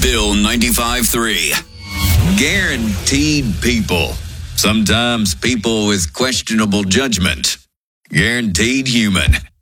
Bill 95.3. Guaranteed people. Sometimes people with questionable judgment. Guaranteed human.